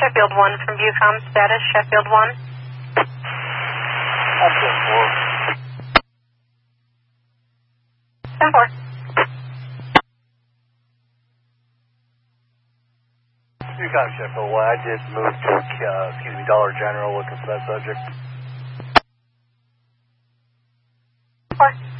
Sheffield 1 from Viewcom. Status Sheffield 1. I'm 10-4. 10-4. Viewcom Sheffield 1. I just moved to, Dollar General looking for that subject. 4.